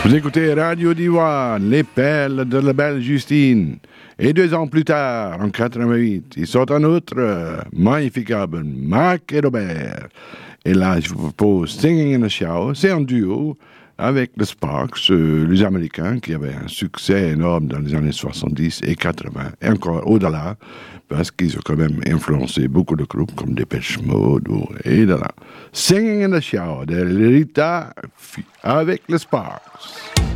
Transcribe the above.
Vous écoutez Radio Diwan, les perles de la belle Justine. Et 2 ans plus tard, en 88, ils sortent un autre magnifique album, Marc et Robert. Et là, je vous propose Singing in the Shower. C'est un duo avec The Sparks, les Américains, qui avaient un succès énorme dans les années 70 et 80, et encore au-delà, parce qu'ils ont quand même influencé beaucoup de groupes comme Depeche Mode et de là. Singing in the Shower de Rita avec les Sparks.